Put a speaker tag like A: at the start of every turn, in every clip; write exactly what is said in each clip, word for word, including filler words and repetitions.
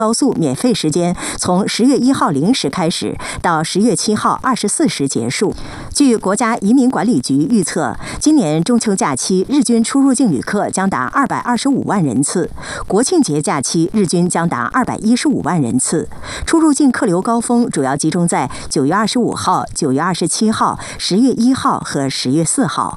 A: 高速免费时间从十月一号零时开始，到十月七号二十四时结束。据国家移民管理局预测，今年中秋假期日均出入境旅客将达二百二十五万人次，国庆节假期日均将达二百一十五万人次。出入境客流高峰主要集中在九月二十五号、九月二十七号、十月一号和十月四号。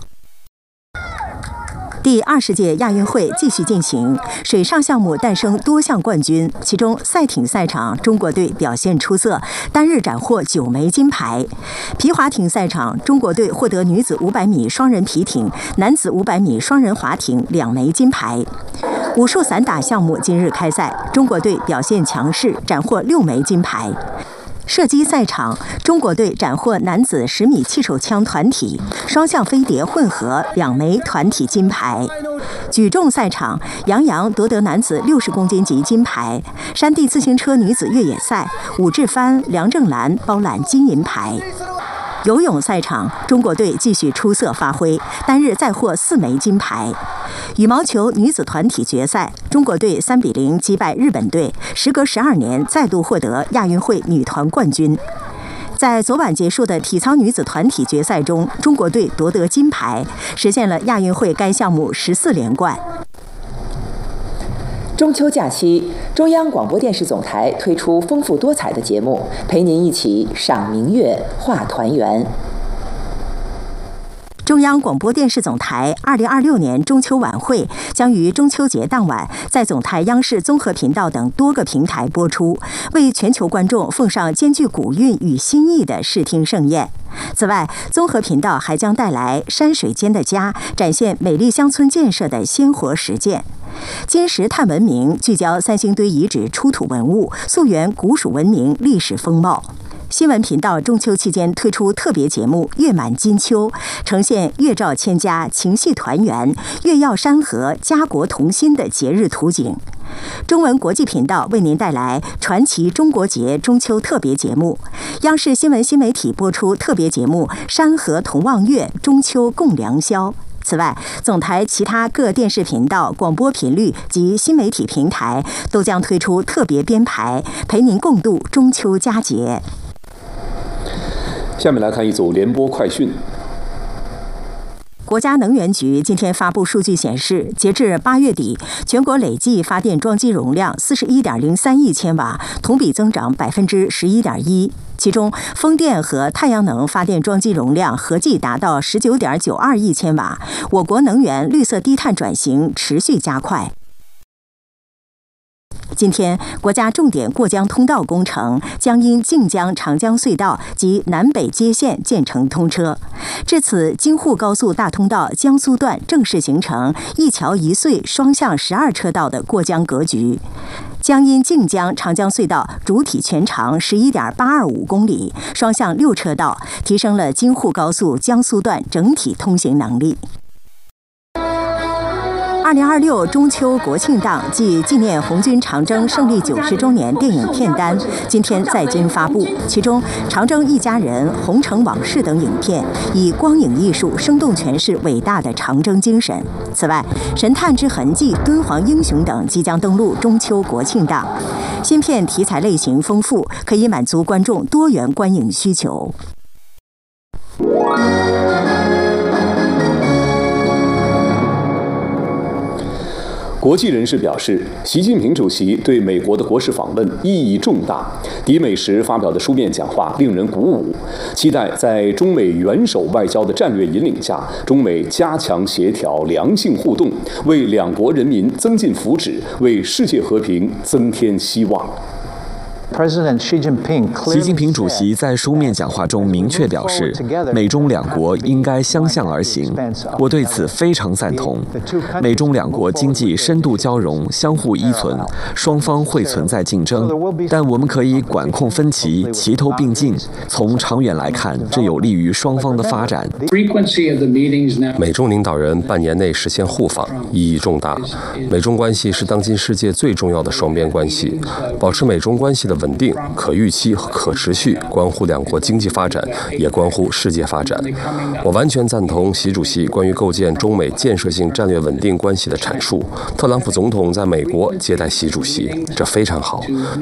A: 第二十届亚运会继续进行，水上项目诞生多项冠军，其中赛艇赛场中国队表现出色，单日斩获九枚金牌。皮划艇赛场，中国队获得女子五百米双人皮艇、男子五百米双人划艇两枚金牌。武术散打项目今日开赛，中国队表现强势，斩获六枚金牌。射击赛场，中国队斩获男子十米气手枪团体、双向飞碟混合两枚团体金牌。举重赛场，杨洋夺得男子六十公斤级金牌。山地自行车女子越野赛，武志帆、梁正兰包揽金银牌。游泳赛场，中国队继续出色发挥，单日再获四枚金牌。羽毛球女子团体决赛，中国队三比零击败日本队，时隔十二年再度获得亚运会女团冠军。在昨晚结束的体操女子团体决赛中，中国队夺得金牌，实现了亚运会该项目十四连冠。
B: 中秋假期，中央广播电视总台推出丰富多彩的节目，陪您一起赏明月、话团圆。
A: 中央广播电视总台二零二六年中秋晚会将于中秋节当晚在总台央视综合频道等多个平台播出，为全球观众奉上兼具古韵与新意的视听盛宴。此外，综合频道还将带来《山水间的家》，展现美丽乡村建设的鲜活实践。金石探文明聚焦三星堆遗址出土文物，溯源古蜀文明历史风貌。新闻频道中秋期间推出特别节目《月满金秋》，呈现月照千家、情系团圆、月耀山河、家国同心的节日图景。中文国际频道为您带来传奇中国节中秋特别节目，央视新闻新媒体播出特别节目《山河同望月，中秋共良宵》。此外，总台其他各电视频道、广播频率及新媒体平台都将推出特别编排，陪您共度中秋佳节。
C: 下面来看一组联播快讯。
A: 国家能源局今天发布数据显示，截至八月底，全国累计发电装机容量四十一点零三亿千瓦，同比增长百分之十一点一。其中，风电和太阳能发电装机容量合计达到十九点九二亿千瓦。我国能源绿色低碳转型持续加快。今天，国家重点过江通道工程江阴靖江长江隧道及南北接线建成通车，至此，京沪高速大通道江苏段正式形成一桥一隧双向十二车道的过江格局。江阴靖江长江隧道主体全长十一点八二五公里，双向六车道，提升了京沪高速江苏段整体通行能力。二零二六中秋国庆档暨纪念红军长征胜利九十周年电影片单今天在京发布，其中《长征一家人》《红城往事》等影片以光影艺术生动诠释伟大的长征精神。此外，《神探之痕迹》《敦煌英雄》等即将登陆中秋国庆档。新片题材类型丰富，可以满足观众多元观影需求。
C: 国际人士表示，习近平主席对美国的国事访问意义重大。抵美时发表的书面讲话令人鼓舞，期待在中美元首外交的战略引领下，中美加强协调、良性互动，为两国人民增进福祉，为世界和平增添希望。
D: 习近平主席在书面讲话中明确表示，美中两国应该相向而行，我对此非常赞同。美中两国经济深度交融，相互依存，双方会存在竞争，但我们可以管控分歧，齐头并进。从长远来看，这有利于双方的发展。
E: 美中领导人半年内实现互访，意义重大。美中关系是当今世界最重要的双边关系，保持美中关系的稳定、可预期和可持续，关乎两国经济发展，也关乎世界发展。我完全赞同习主席关于构建中美建设性战略稳定关系的阐述。特朗普总统在美国接待习主席，这非常好。